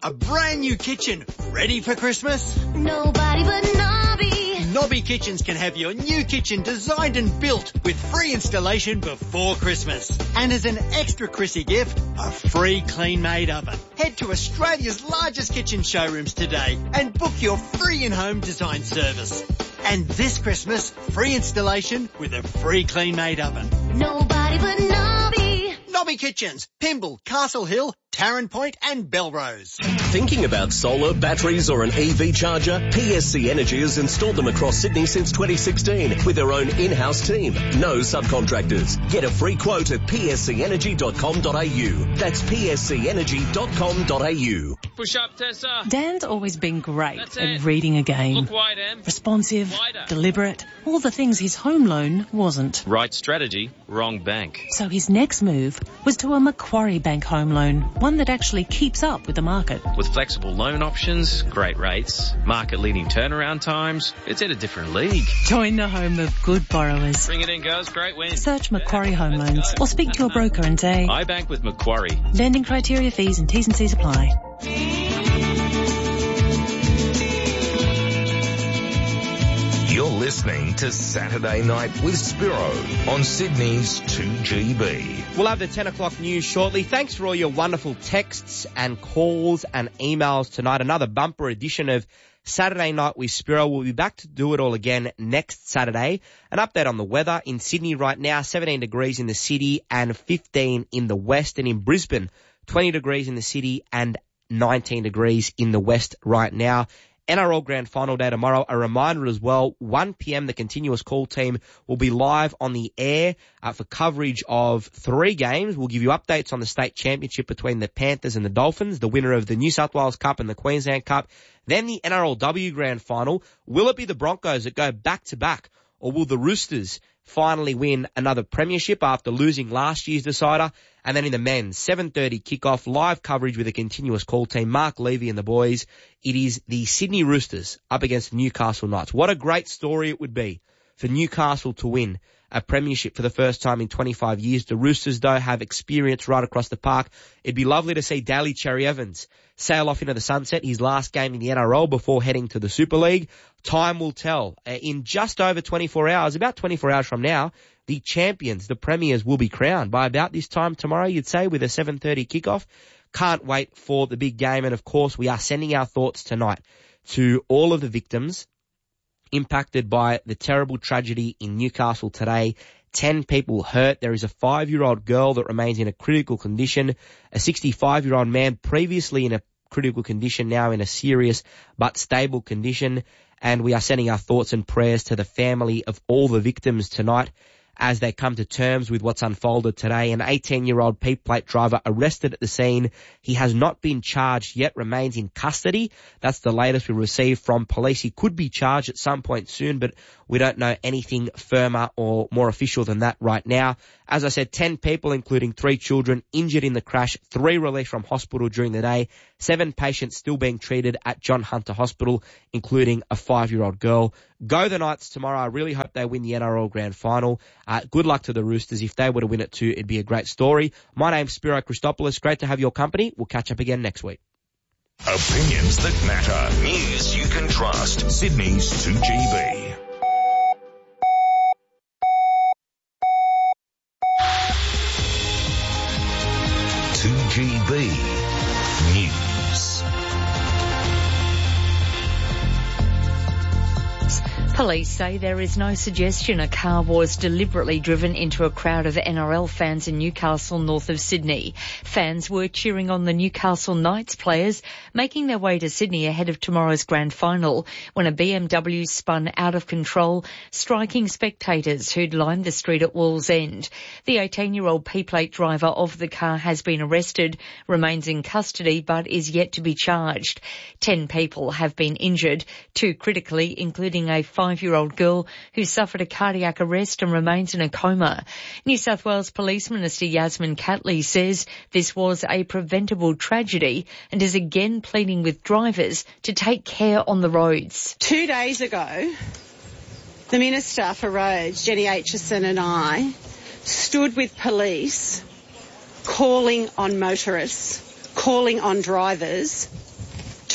A brand new kitchen, ready for Christmas? Nobody but Nobby. Nobby Kitchens can have your new kitchen designed and built with free installation before Christmas. And as an extra Chrissy gift, a free clean-made oven. Head to Australia's largest kitchen showrooms today and book your free in-home design service. And this Christmas, free installation with a free clean-made oven. Nobody but Nobby. Nobby Kitchens, Pymble, Castle Hill, Tarrant Point and Belrose. Thinking about solar, batteries or an EV charger? PSC Energy has installed them across Sydney since 2016 with their own in-house team. No subcontractors. Get a free quote at pscenergy.com.au. That's pscenergy.com.au. Push up, Tessa. Dan's always been great at reading a game. Look wide, Em. Responsive, Wider. deliberate, all the things his home loan wasn't. Right strategy, wrong bank. So his next move was to a Macquarie Bank home loan, one that actually keeps up with the market. With flexible loan options, great rates, market-leading turnaround times, it's in a different league. Join the home of good borrowers. Bring it in, girls. Great win. Search Macquarie Home Loans or speak to your broker and say, I bank with Macquarie. lending criteria, fees and T's and C's apply. You're listening to Saturday Night with Spiro on Sydney's 2GB. We'll have the 10 o'clock news shortly. Thanks for all your wonderful texts and calls and emails tonight. Another bumper edition of Saturday Night with Spiro. We'll be back to do it all again next Saturday. An update on the weather in Sydney right now, 17 degrees in the city and 15 in the west. And in Brisbane, 20 degrees in the city and 19 degrees in the west right now. NRL Grand Final day tomorrow. A reminder as well, 1 p.m. the continuous call team will be live on the air for coverage of 3 games. We'll give you updates on the state championship between the Panthers and the Dolphins, the winner of the New South Wales Cup and the Queensland Cup. Then the NRLW Grand Final. Will it be the Broncos that go back-to-back, or will the Roosters finally win another premiership after losing last year's decider? And then in the men's 7:30 kickoff, live coverage with a continuous call team, Mark Levy and the boys. It is the Sydney Roosters up against the Newcastle Knights. What a great story it would be for Newcastle to win a premiership for the first time in 25 years. The Roosters, though, have experience right across the park. It'd be lovely to see Daly Cherry Evans sail off into the sunset, his last game in the NRL before heading to the Super League. Time will tell. In just over 24 hours, about 24 hours from now, the champions, the premiers, will be crowned by about this time tomorrow, you'd say, with a 7:30 kickoff. Can't wait for the big game. And, of course, we are sending our thoughts tonight to all of the victims impacted by the terrible tragedy in Newcastle today. 10 people hurt. There is a 5-year-old girl that remains in a critical condition, a 65-year-old man previously in a critical condition, now in a serious but stable condition. And we are sending our thoughts and prayers to the family of all the victims tonight as they come to terms with what's unfolded today. An 18-year-old P-plate driver arrested at the scene. He has not been charged yet, remains in custody. That's the latest we received from police. He could be charged at some point soon, but we don't know anything firmer or more official than that right now. As I said, 10 people, including 3 children, injured in the crash, 3 released from hospital during the day, 7 patients still being treated at John Hunter Hospital, including a 5-year-old girl. Go the Knights tomorrow. I really hope they win the NRL Grand Final. Good luck to the Roosters. If they were to win it too, it'd be a great story. My name's Spiro Christopoulos. Great to have your company. We'll catch up again next week. Opinions that matter. News you can trust. Sydney's 2GB. News. Police say there is no suggestion a car was deliberately driven into a crowd of NRL fans in Newcastle, north of Sydney. Fans were cheering on the Newcastle Knights players, making their way to Sydney ahead of tomorrow's grand final, when a BMW spun out of control, striking spectators who'd lined the street at Wallsend. The 18-year-old P-plate driver of the car has been arrested, remains in custody, but is yet to be charged. 10 people have been injured, 2 critically, including a 5-year-old girl who suffered a cardiac arrest and remains in a coma. New South Wales Police Minister Yasmin Catley says this was a preventable tragedy and is again pleading with drivers to take care on the roads. 2 days ago, the Minister for Roads, Jenny Aitchison, and I stood with police calling on motorists, calling on drivers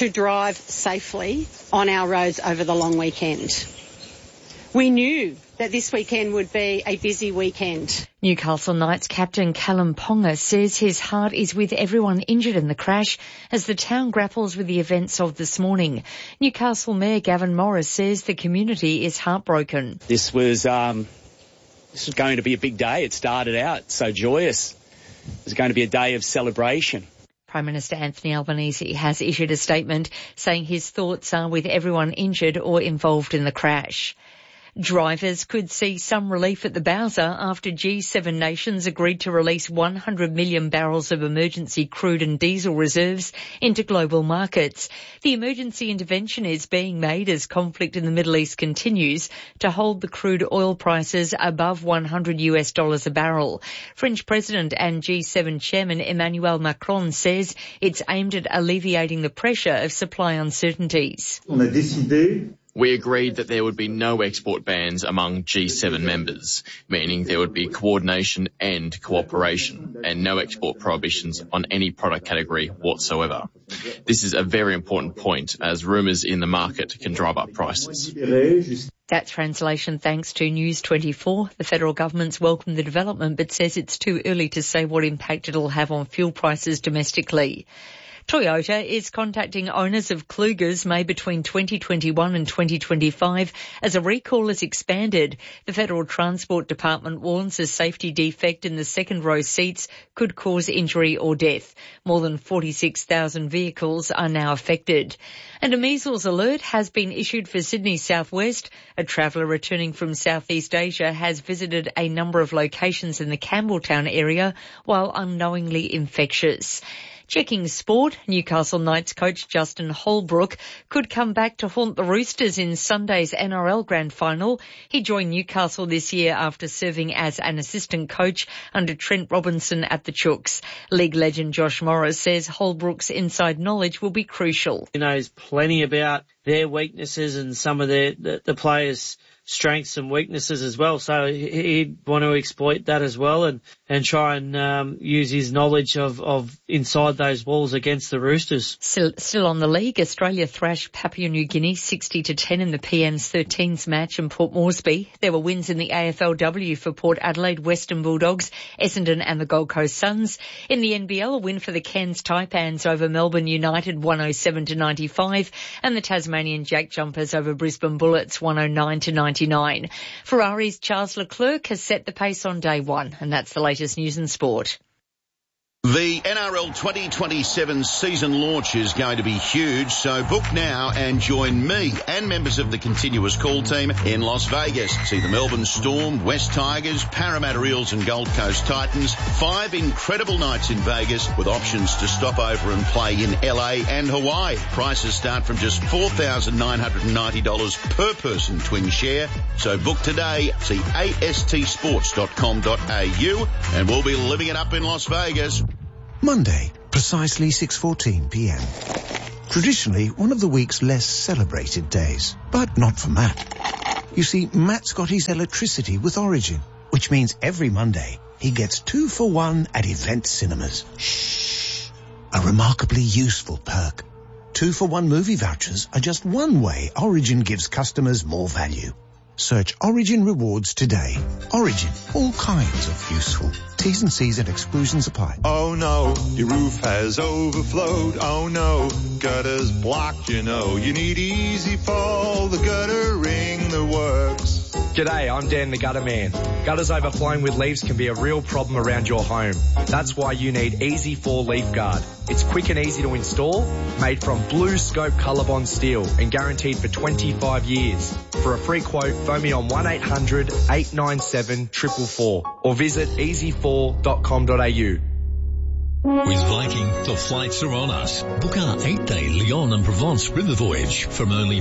to drive safely on our roads over the long weekend. We knew that this weekend would be a busy weekend. Newcastle Knights captain Callum Ponga says his heart is with everyone injured in the crash as the town grapples with the events of this morning. Newcastle Mayor Gavin Morris says the community is heartbroken. This was going to be a big day. It started out so joyous. It was going to be a day of celebration. Prime Minister Anthony Albanese has issued a statement saying his thoughts are with everyone injured or involved in the crash. Drivers could see some relief at the Bowser after G7 nations agreed to release 100 million barrels of emergency crude and diesel reserves into global markets. The emergency intervention is being made as conflict in the Middle East continues to hold the crude oil prices above $100 a barrel. French President and G7 Chairman Emmanuel Macron says it's aimed at alleviating the pressure of supply uncertainties. We agreed that there would be no export bans among G7 members, meaning there would be coordination and cooperation, and no export prohibitions on any product category whatsoever. This is a very important point, as rumours in the market can drive up prices. That translation thanks to News 24. The federal government's welcomed the development but says it's too early to say what impact it'll have on fuel prices domestically. Toyota is contacting owners of Klugers made between 2021 and 2025 as a recall is expanded. The Federal Transport Department warns a safety defect in the second row seats could cause injury or death. More than 46,000 vehicles are now affected. And a measles alert has been issued for Sydney southwest. A traveller returning from Southeast Asia has visited a number of locations in the Campbelltown area while unknowingly infectious. Checking sport, Newcastle Knights coach Justin Holbrook could come back to haunt the Roosters in Sunday's NRL Grand Final. He joined Newcastle this year after serving as an assistant coach under Trent Robinson at the Chooks. League legend Josh Morris says Holbrook's inside knowledge will be crucial. He knows plenty about their weaknesses and some of the players' strengths and weaknesses as well. So he'd want to exploit that as well and try and use his knowledge of inside those walls against the Roosters. Still on the league, Australia thrashed Papua New Guinea 60-10 in the PM's 13th match in Port Moresby. There were wins in the AFLW for Port Adelaide, Western Bulldogs, Essendon and the Gold Coast Suns. In the NBL, a win for the Cairns Taipans over Melbourne United 107-95 and the Tasmanian Jack Jumpers over Brisbane Bullets 109-99. Ferrari's Charles Leclerc has set the pace on day one, and that's the latest news in sport. The NRL 2027 season launch is going to be huge, so book now and join me and members of the Continuous Call team in Las Vegas. See the Melbourne Storm, West Tigers, Parramatta Eels and Gold Coast Titans. 5 incredible nights in Vegas with options to stop over and play in LA and Hawaii. Prices start from just $4,990 per person twin share. So book today. See astsports.com.au and we'll be living it up in Las Vegas. Monday, precisely 6:14 p.m. Traditionally one of the week's less celebrated days, but not for Matt. You see, Matt's got his electricity with Origin, which means every Monday he gets 2 for 1 at Event Cinemas. Shh! A remarkably useful perk. 2 for 1 movie vouchers are just one way Origin gives customers more value. Search Origin Rewards today. Origin, all kinds of useful. T's and C's and exclusions apply. Oh no, your roof has overflowed. Oh no, gutter's blocked, you know. You need Easy Fall, the gutter ring that works. G'day, I'm Dan the Gutter Man. Gutters overflowing with leaves can be a real problem around your home. That's why you need Easy Fall Leaf Guard. It's quick and easy to install, made from Blue Scope Colorbond steel and guaranteed for 25 years. For a free quote, phone me on 1-800-897-444 or visit easyfall.com.au. With Viking, the flights are on us. Book our 8-day Lyon and Provence river voyage from only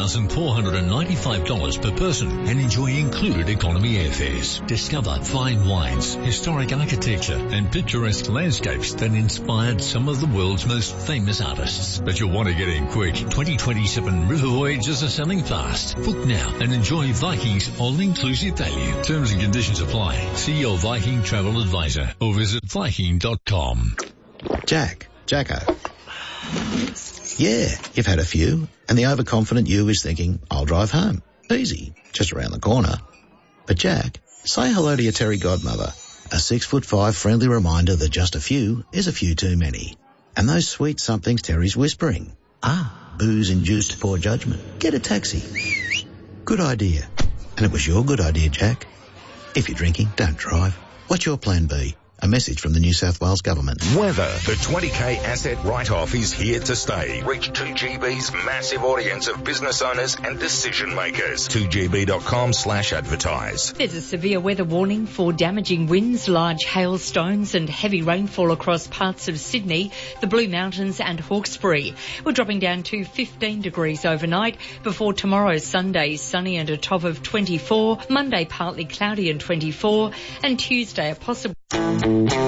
$5,495 per person and enjoy included economy airfares. Discover fine wines, historic architecture and picturesque landscapes that inspired some of the world's most famous artists. But you'll want to get in quick. 2027 river voyages are selling fast. Book now and enjoy Viking's all-inclusive value. Terms and conditions apply. See your Viking travel advisor or visit Viking.com. Jacko. Yeah, you've had a few, and the overconfident you is thinking, I'll drive home. Easy, just around the corner. But Jack, say hello to your Terry godmother. A 6'5" friendly reminder that just a few is a few too many. And those sweet somethings Terry's whispering. Booze-induced poor judgment. Get a taxi. Good idea. And it was your good idea, Jack. If you're drinking, don't drive. What's your plan B? A message from the New South Wales Government. Weather. The 20k asset write-off is here to stay. Reach 2GB's massive audience of business owners and decision makers. 2gb.com/advertise. There's a severe weather warning for damaging winds, large hailstones and heavy rainfall across parts of Sydney, the Blue Mountains and Hawkesbury. We're dropping down to 15 degrees overnight before tomorrow, Sunday, sunny and a top of 24, Monday partly cloudy and 24, and Tuesday a possible